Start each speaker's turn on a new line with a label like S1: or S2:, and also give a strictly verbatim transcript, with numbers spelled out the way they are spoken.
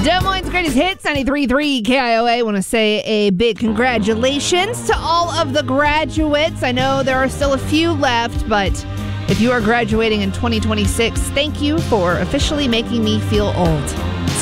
S1: Des Moines' greatest hits, ninety-three point three K I O A. Want to say a big congratulations to all of the graduates. I know there are still a few left, but if you are graduating in twenty twenty-six, thank you for officially making me feel old.